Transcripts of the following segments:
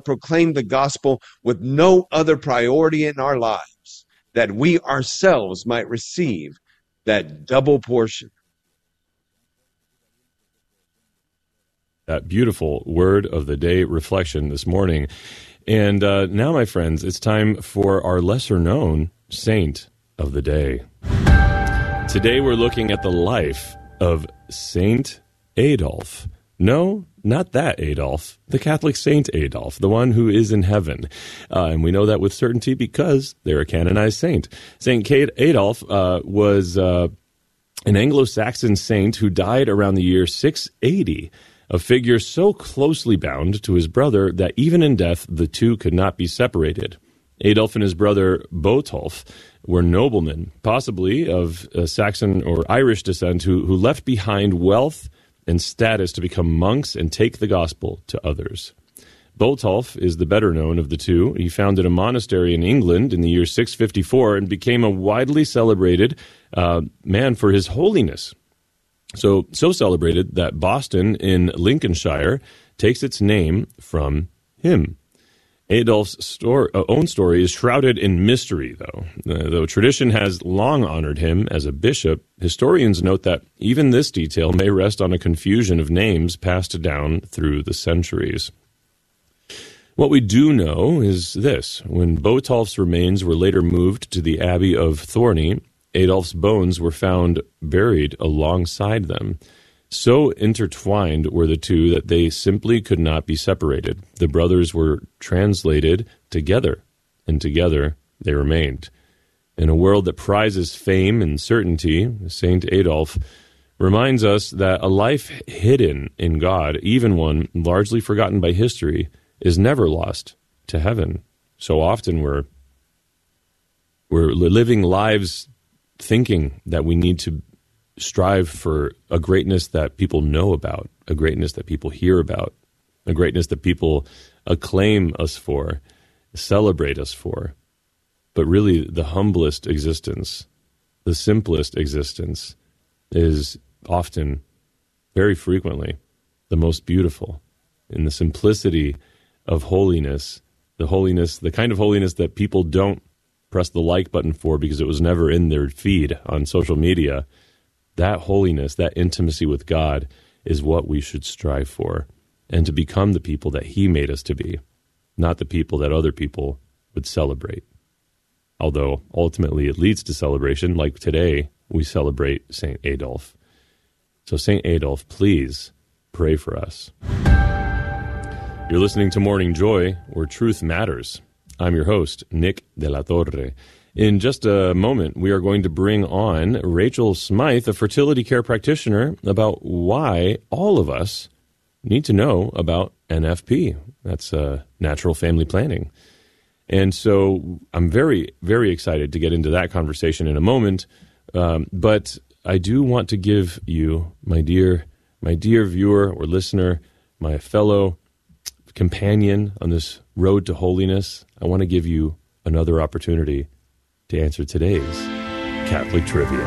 proclaim the gospel with no other priority in our lives, that we ourselves might receive that double portion. That beautiful word of the day reflection this morning. And now, my friends, it's time for our lesser-known saint of the day. Today we're looking at the life of Saint Adolf. No, not that Adolf, the Catholic Saint Adolf, the one who is in heaven. And we know that with certainty because they're a canonized saint. Saint Adolf was an Anglo-Saxon saint who died around the year 680, a figure so closely bound to his brother that even in death the two could not be separated. Adolf and his brother Botolf were noblemen, possibly of Saxon or Irish descent, who left behind wealth and status to become monks and take the gospel to others. Botolf is the better known of the two. He founded a monastery in England in the year 654 and became a widely celebrated man for his holiness. So celebrated that Boston in Lincolnshire takes its name from him. Adolf's own story is shrouded in mystery, though. Though tradition has long honored him as a bishop, historians note that even this detail may rest on a confusion of names passed down through the centuries. What we do know is this. When Botolf's remains were later moved to the Abbey of Thorney, Adolf's bones were found buried alongside them. So intertwined were the two that they simply could not be separated. The brothers were translated together, and together they remained. In a world that prizes fame and certainty, Saint Adolf reminds us that a life hidden in God, even one largely forgotten by history, is never lost to heaven. So often we're living lives thinking that we need to strive for a greatness that people know about, a greatness that people hear about, a greatness that people acclaim us for, celebrate us for. But really, the humblest existence, the simplest existence, is often, very frequently, the most beautiful. In the simplicity of holiness, the kind of holiness that people don't press the like button for because it was never in their feed on social media. That holiness, that intimacy with God is what we should strive for, and to become the people that He made us to be, not the people that other people would celebrate. Although ultimately it leads to celebration, like today we celebrate St. Adolf. So St. Adolf, please pray for us. You're listening to Morning Joy, where truth matters. I'm your host, Nick de la Torre. In just a moment, we are going to bring on Rachel Smythe, a fertility care practitioner, about why all of us need to know about NFP. That's natural family planning. And so I'm very, very excited to get into that conversation in a moment. But I do want to give you, my dear viewer or listener, my fellow companion on this road to holiness, I want to give you another opportunity to answer today's Catholic Trivia.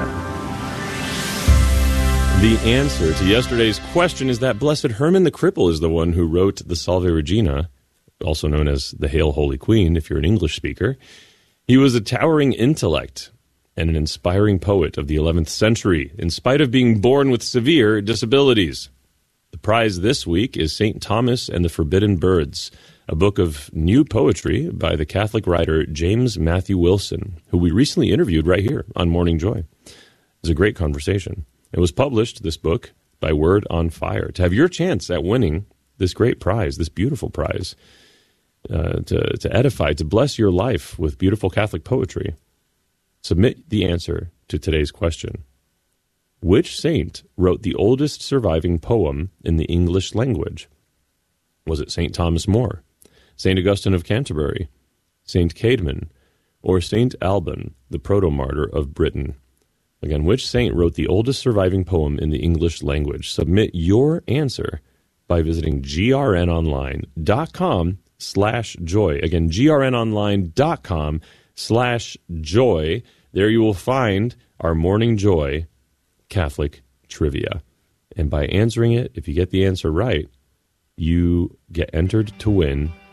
The answer to yesterday's question is that Blessed Herman the Cripple is the one who wrote the Salve Regina, also known as the Hail Holy Queen if you're an English speaker. He was a towering intellect and an inspiring poet of the 11th century, in spite of being born with severe disabilities. The prize this week is St. Thomas and the Forbidden Birds, a book of new poetry by the Catholic writer James Matthew Wilson, who we recently interviewed right here on Morning Joy. It was a great conversation. It was published, this book, by Word on Fire. To have your chance at winning this great prize, this beautiful prize, to edify, to bless your life with beautiful Catholic poetry, submit the answer to today's question. Which saint wrote the oldest surviving poem in the English language? Was it St. Thomas More, St. Augustine of Canterbury, St. Caedmon, or St. Alban, the proto-martyr of Britain? Again, which saint wrote the oldest surviving poem in the English language? Submit your answer by visiting grnonline.com/joy. Again, grnonline.com/joy. There you will find our Morning Joy Catholic Trivia. And by answering it, if you get the answer right, you get entered to win